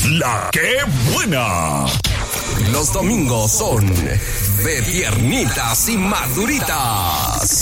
La que buena. Los domingos son de piernitas y maduritas.